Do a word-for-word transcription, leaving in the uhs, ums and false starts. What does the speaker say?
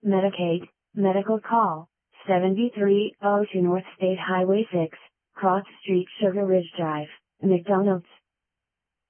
Medicaid, medical call, seventy-three oh two North State Highway six, Cross Street, Sugar Ridge Drive, McDonald's.